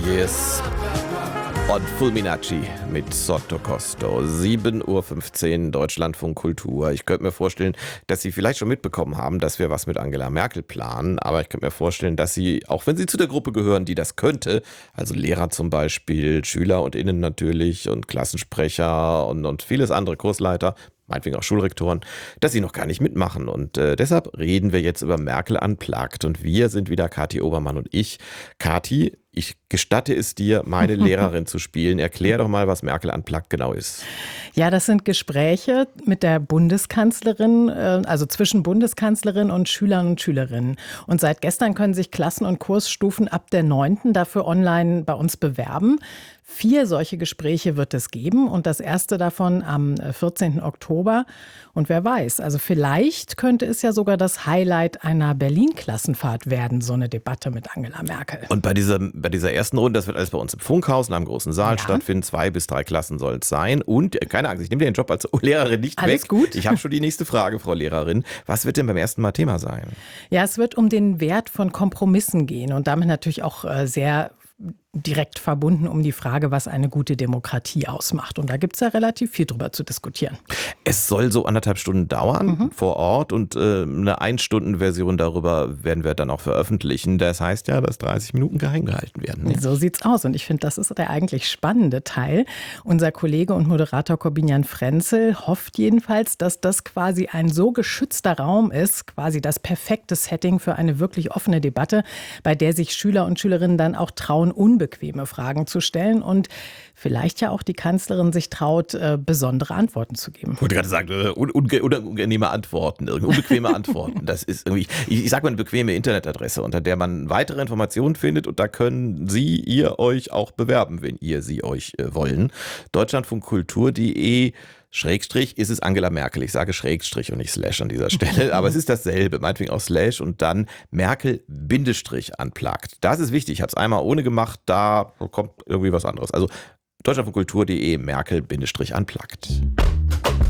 Yes. Und Fulminacci mit Sotto Costo. 7.15 Uhr, Deutschlandfunk Kultur. Ich könnte mir vorstellen, dass Sie vielleicht schon mitbekommen haben, dass wir was mit Angela Merkel planen. Aber ich könnte mir vorstellen, dass Sie, auch wenn Sie zu der Gruppe gehören, die das könnte, also Lehrer zum Beispiel, Schüler und Innen natürlich und Klassensprecher und vieles andere, Kursleiter, meinetwegen auch Schulrektoren, dass sie noch gar nicht mitmachen. Und deshalb reden wir jetzt über Merkel Unplugged. Und wir sind wieder Kathi Obermann und ich. Kathi, ich gestatte es dir, meine Lehrerin zu spielen. Erklär doch mal, was Merkel Unplugged genau ist. Ja, das sind Gespräche mit der Bundeskanzlerin, also zwischen Bundeskanzlerin und Schülern und Schülerinnen. Und seit gestern können sich Klassen- und Kursstufen ab der 9. dafür online bei uns bewerben. 4 solche Gespräche wird es geben und das erste davon am 14. Oktober. Und wer weiß, also vielleicht könnte es ja sogar das Highlight einer Berlin-Klassenfahrt werden, so eine Debatte mit Angela Merkel. Und bei dieser ersten Runde, das wird alles bei uns im Funkhaus in einem großen Saal stattfinden. 2 bis 3 Klassen soll es sein. Und keine Angst, ich nehme dir den Job als Lehrerin nicht alles weg. Gut. Ich habe schon die nächste Frage, Frau Lehrerin. Was wird denn beim ersten Mal Thema sein? Ja, es wird um den Wert von Kompromissen gehen und damit natürlich auch sehr direkt verbunden um die Frage, was eine gute Demokratie ausmacht. Und da gibt es ja relativ viel drüber zu diskutieren. Es soll so 1,5 Stunden dauern vor Ort und eine 1-Stunden-Version darüber werden wir dann auch veröffentlichen. Das heißt ja, dass 30 Minuten geheim gehalten werden. Ne? So sieht's aus und ich finde, das ist der eigentlich spannende Teil. Unser Kollege und Moderator Corbinian Frenzel hofft jedenfalls, dass das quasi ein so geschützter Raum ist, quasi das perfekte Setting für eine wirklich offene Debatte, bei der sich Schüler und Schülerinnen dann auch trauen, unbequeme Fragen zu stellen und vielleicht ja auch die Kanzlerin sich traut, besondere Antworten zu geben. Ich wollte gerade sagen, unangenehme Antworten, unbequeme Antworten. Das ist irgendwie, ich sage mal eine bequeme Internetadresse, unter der man weitere Informationen findet und da können ihr euch auch bewerben, wenn sie euch wollen. Deutschlandfunkkultur.de Schrägstrich ist es Angela Merkel. Ich sage Schrägstrich und nicht Slash an dieser Stelle, aber es ist dasselbe, meinetwegen auch Slash und dann Merkel Bindestrich Unplugged. Das ist wichtig, ich habe es einmal ohne gemacht, da kommt irgendwie was anderes. Also Deutschlandfunkkultur.de Merkel Bindestrich Unplugged.